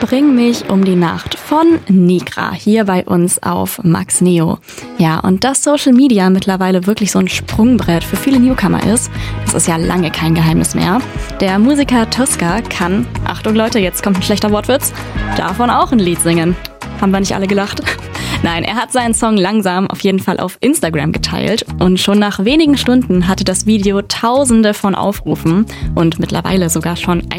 Bring mich um die Nacht von Nigra hier bei uns auf Max Neo. Ja, und dass Social Media mittlerweile wirklich so ein Sprungbrett für viele Newcomer ist, das ist ja lange kein Geheimnis mehr. Der Musiker Tosca kann, Achtung Leute, jetzt kommt ein schlechter Wortwitz, davon auch ein Lied singen. Haben wir nicht alle gelacht? Nein, er hat seinen Song Langsam auf jeden Fall auf Instagram geteilt und schon nach wenigen Stunden hatte das Video Tausende von Aufrufen und mittlerweile sogar schon